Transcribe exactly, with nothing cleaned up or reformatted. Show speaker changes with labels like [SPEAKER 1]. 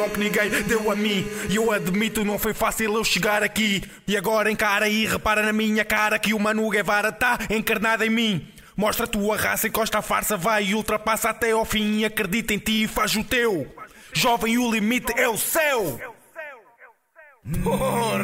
[SPEAKER 1] que ninguém deu a mim. E eu admito, não foi fácil eu chegar aqui. E agora encara e repara na minha cara que o Manu Guevara tá encarnado em mim. Mostra a tua raça, encosta a farsa, vai e ultrapassa até ao fim. E acredita em ti e faz o teu. Jovem, o limite é o céu.